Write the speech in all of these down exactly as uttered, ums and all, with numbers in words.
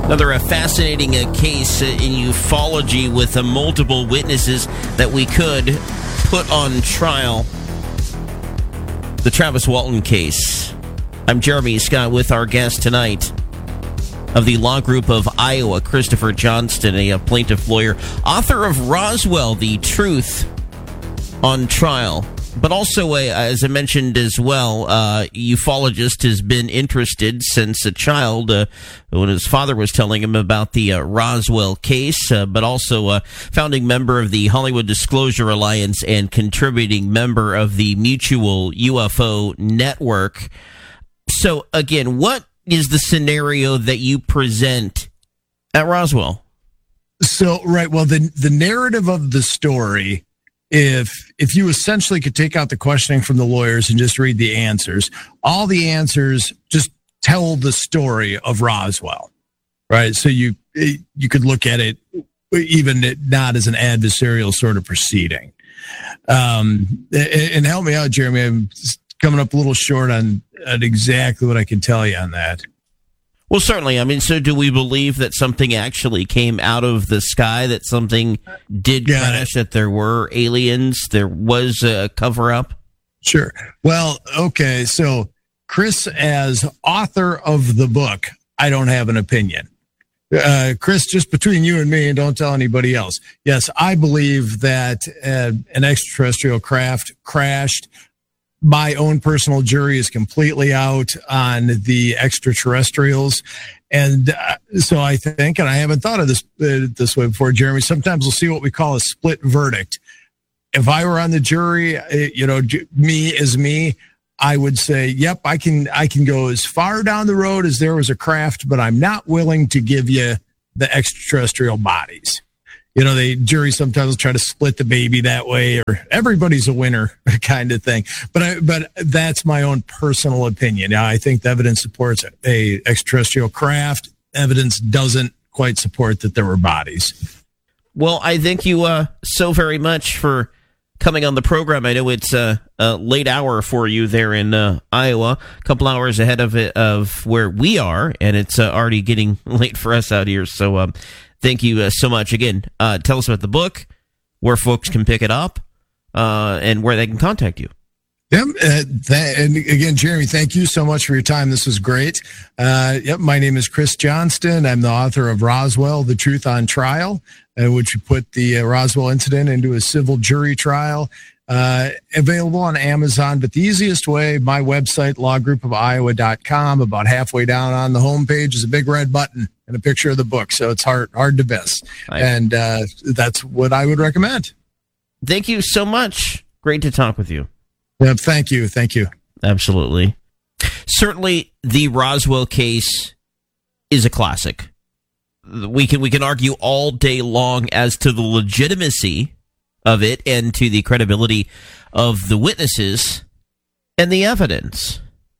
Another uh, fascinating uh, case uh, in ufology with uh, multiple witnesses that we could put on trial. The Travis Walton case. I'm Jeremy Scott with our guest tonight of the Law Group of Iowa, Christopher Johnston, a, a plaintiff lawyer, author of Roswell, The Truth on Trial. But also, a, as I mentioned as well, uh, ufologist has been interested since a child, uh, when his father was telling him about the uh, Roswell case, uh, but also a founding member of the Hollywood Disclosure Alliance and contributing member of the Mutual U F O Network. So, again, what is the scenario that you present at Roswell? So, right, well, the the narrative of the story, if if you essentially could take out the questioning from the lawyers and just read the answers, all the answers just tell the story of Roswell, right? So you you could look at it even not as an adversarial sort of proceeding. Um, and, and help me out, Jeremy. I'm coming up a little short on, on exactly what I can tell you on that. Well, certainly. I mean, so do we believe that something actually came out of the sky, that something did Got crash, it. that there were aliens, there was a cover-up? Sure. Well, okay. So, Chris, as author of the book, I don't have an opinion. Uh, Chris, just between you and me, and don't tell anybody else. Yes, I believe that uh, an extraterrestrial craft crashed. My own personal jury is completely out on the extraterrestrials. And uh, so I think, and I haven't thought of this uh, this way before, Jeremy, sometimes we'll see what we call a split verdict. If I were on the jury, uh, you know, j- me as me, I would say, yep, I can I can go as far down the road as there was a craft, but I'm not willing to give you the extraterrestrial bodies. You know, the jury sometimes will try to split the baby that way, or everybody's a winner kind of thing. But I, but that's my own personal opinion. I think the evidence supports a extraterrestrial craft. Evidence doesn't quite support that there were bodies. Well, I thank you uh, so very much for coming on the program. I know it's a, a late hour for you there in uh, Iowa, a couple hours ahead of it, of where we are, and it's uh, already getting late for us out here. So um, thank you uh, so much. Again, uh, tell us about the book, where folks can pick it up, uh, and where they can contact you. Yep. Uh, that, and again, Jeremy, thank you so much for your time. This was great. Uh, yep. My name is Chris Johnston. I'm the author of Roswell, The Truth on Trial, uh, which put the uh, Roswell incident into a civil jury trial. Uh, available on Amazon, but the easiest way, my website, law group of iowa dot com, about halfway down on the homepage is a big red button and a picture of the book. So it's hard, hard to miss. Nice. And uh, that's what I would recommend. Thank you so much. Great to talk with you. Yep, thank you. Thank you. Absolutely. Certainly, the Roswell case is a classic. We can we can argue all day long as to the legitimacy of it and to the credibility of the witnesses and the evidence.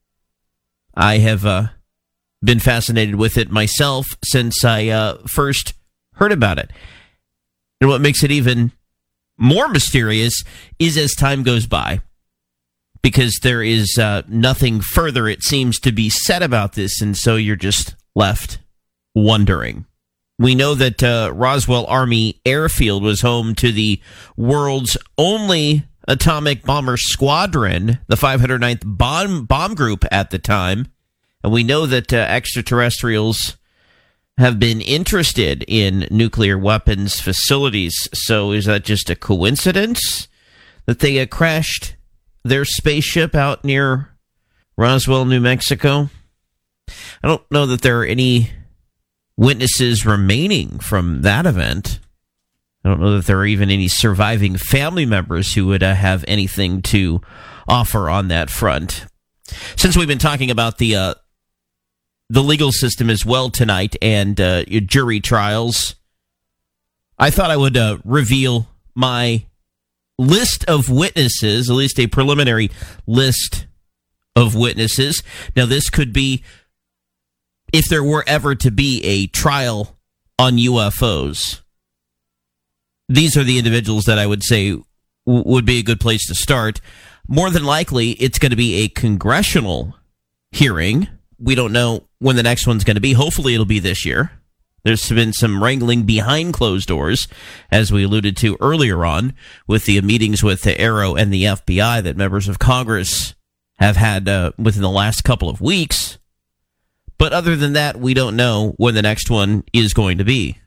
I have uh, been fascinated with it myself since I uh, first heard about it. And what makes it even more mysterious is as time goes by, because there is uh, nothing further, it seems, to be said about this, and so you're just left wondering. We know that uh, Roswell Army Airfield was home to the world's only atomic bomber squadron, the five hundred ninth Bomb, bomb Group at the time, and we know that uh, extraterrestrials have been interested in nuclear weapons facilities. So is that just a coincidence that they uh, crashed their spaceship out near Roswell, New Mexico? I don't know that there are any witnesses remaining from that event. I don't know that there are even any surviving family members who would uh, have anything to offer on that front. Since we've been talking about the uh, the legal system as well tonight and uh, jury trials, I thought I would uh, reveal my list of witnesses, at least a preliminary list of witnesses. Now, this could be, if there were ever to be a trial on U F Os, these are the individuals that I would say w- would be a good place to start. More than likely, it's going to be a congressional hearing. We don't know when the next one's going to be. Hopefully, it'll be this year. There's been some wrangling behind closed doors, as we alluded to earlier on, with the meetings with the Arrow and the F B I that members of Congress have had uh, within the last couple of weeks. But other than that, we don't know when the next one is going to be.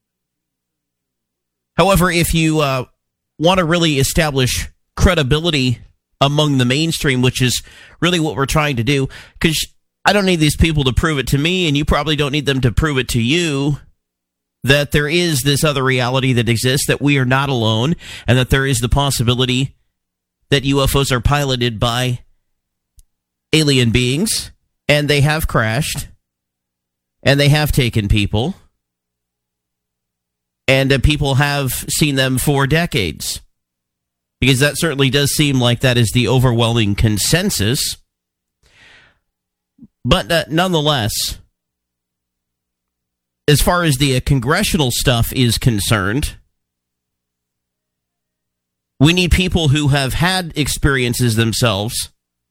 However, if you uh, want to really establish credibility among the mainstream, which is really what we're trying to do, because I don't need these people to prove it to me, and you probably don't need them to prove it to you, that there is this other reality that exists, that we are not alone, and that there is the possibility that U F Os are piloted by alien beings, and they have crashed, and they have taken people, and uh, people have seen them for decades. Because that certainly does seem like that is the overwhelming consensus. But uh, nonetheless, as far as the uh, congressional stuff is concerned, we need people who have had experiences themselves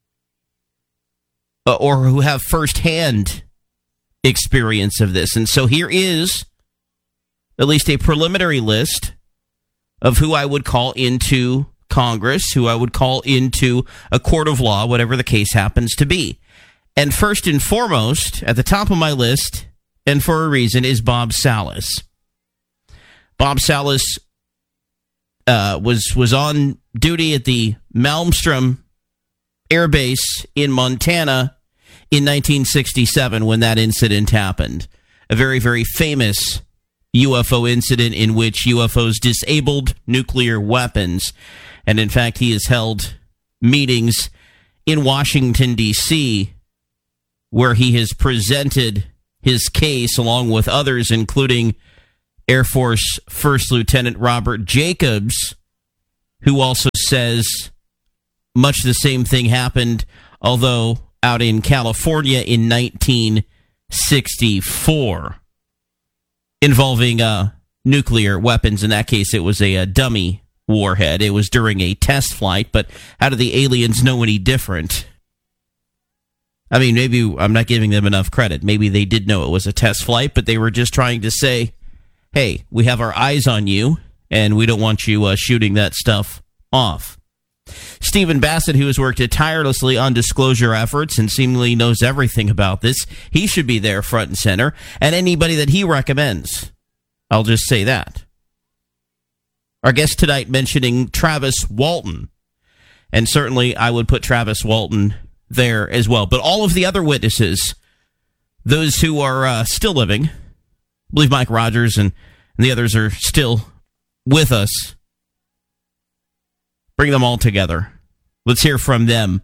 uh, or who have firsthand experience of this. And so here is at least a preliminary list of who I would call into Congress, who I would call into a court of law, whatever the case happens to be. And first and foremost, at the top of my list, and for a reason, is Bob Salas. Bob Salas uh, was was on duty at the Malmstrom Air Base in Montana in nineteen sixty-seven when that incident happened. A very, very famous U F O incident in which U F Os disabled nuclear weapons. And in fact, he has held meetings in Washington, D C, where he has presented his case along with others, including Air Force First Lieutenant Robert Jacobs, who also says much the same thing happened, although out in California in nineteen sixty-four, involving uh, nuclear weapons. In that case, it was a, a dummy warhead. It was during a test flight, but how do the aliens know any different? I mean, maybe I'm not giving them enough credit. Maybe they did know it was a test flight, but they were just trying to say, hey, we have our eyes on you, and we don't want you uh, shooting that stuff off. Stephen Bassett, who has worked tirelessly on disclosure efforts and seemingly knows everything about this, he should be there front and center, and anybody that he recommends. I'll just say that. Our guest tonight mentioning Travis Walton, and certainly I would put Travis Walton there as well. But all of the other witnesses, those who are uh, still living, I believe Mike Rogers and, and the others are still with us, bring them all together. Let's hear from them,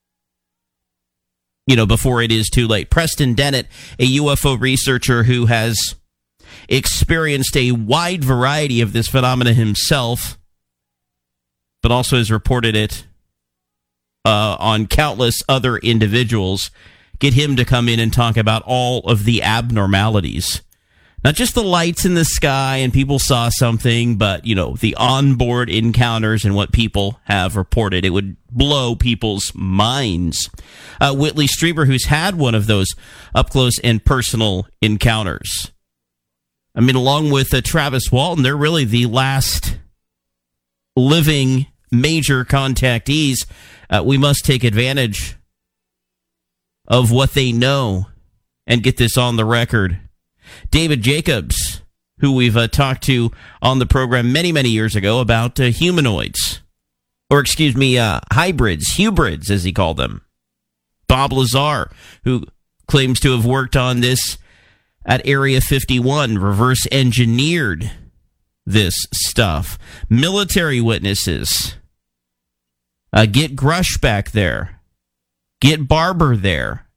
you know, before it is too late. Preston Dennett, a U F O researcher who has experienced a wide variety of this phenomena himself, but also has reported it Uh, on countless other individuals. Get him to come in and talk about all of the abnormalities. Not just the lights in the sky and people saw something, but, you know, the onboard encounters and what people have reported. It would blow people's minds. Uh, Whitley Strieber, who's had one of those up-close and personal encounters. I mean, along with uh, Travis Walton, they're really the last living major contactees. Uh, we must take advantage of what they know and get this on the record. David Jacobs, who we've uh, talked to on the program many, many years ago about uh, humanoids, or excuse me, uh, hybrids, hybrids, as he called them. Bob Lazar, who claims to have worked on this at Area fifty-one, reverse engineered this stuff. Military witnesses. Uh, get Grush back there. Get Barber there.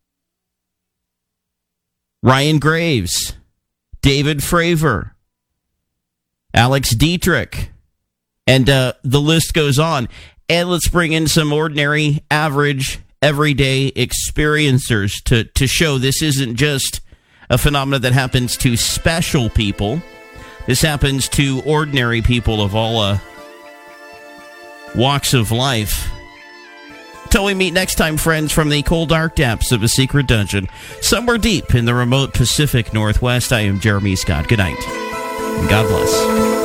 Ryan Graves. David Fravor. Alex Dietrich. And uh, the list goes on. And let's bring in some ordinary, average, everyday experiencers to, to show this isn't just a phenomenon that happens to special people. This happens to ordinary people of all uh, walks of life. Till we meet next time, friends, from the cold, dark depths of a secret dungeon, somewhere deep in the remote Pacific Northwest, I am Jeremy Scott. Good night, and God bless.